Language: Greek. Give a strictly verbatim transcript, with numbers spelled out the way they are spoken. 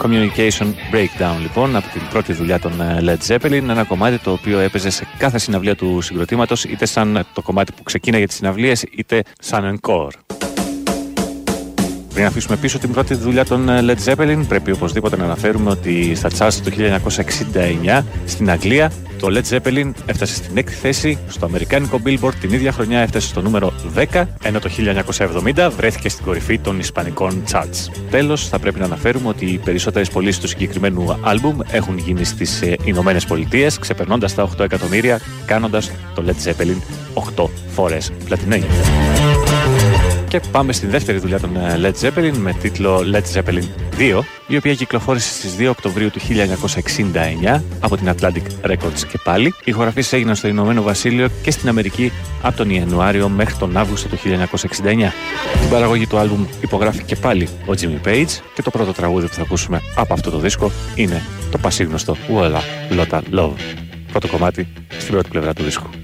Communication Breakdown λοιπόν, από την πρώτη δουλειά των Led Zeppelin, ένα κομμάτι το οποίο έπαιζε σε κάθε συναυλία του συγκροτήματος, είτε σαν το κομμάτι που ξεκίναγε τις συναυλίες, είτε σαν encore. Πριν αφήσουμε πίσω την πρώτη δουλειά των Led Zeppelin, πρέπει οπωσδήποτε να αναφέρουμε ότι στα charts το χίλια εννιακόσια εξήντα εννιά στην Αγγλία το Led Zeppelin έφτασε στην έκτη θέση, στο αμερικάνικο Billboard την ίδια χρονιά έφτασε στο νούμερο δέκα, ενώ το χίλια εννιακόσια εβδομήντα βρέθηκε στην κορυφή των ισπανικών charts. Τέλος, θα πρέπει να αναφέρουμε ότι οι περισσότερες πωλήσεις του συγκεκριμένου άλμπουμ έχουν γίνει στις Ηνωμένες Πολιτείες, ξεπερνώντας τα οκτώ εκατομμύρια, κάνοντας το Led Zeppelin οκτώ φορές πλατινένιο. Και πάμε στην δεύτερη δουλειά των Led Zeppelin με τίτλο Led Zeppelin δύο, η οποία κυκλοφόρησε στις δύο Οκτωβρίου του χίλια εννιακόσια εξήντα εννιά από την Atlantic Records και πάλι. Οι ηχογραφήσεις έγιναν στο Ηνωμένο Βασίλειο και στην Αμερική από τον Ιανουάριο μέχρι τον Αύγουστο του χίλια εννιακόσια εξήντα εννιά. Την παραγωγή του άλμπουμ υπογράφει και πάλι ο Jimmy Page και το πρώτο τραγούδι που θα ακούσουμε από αυτό το δίσκο είναι το πασίγνωστο Walla Lotta Love. Πρώτο κομμάτι στην πρώτη πλευρά του δίσκου.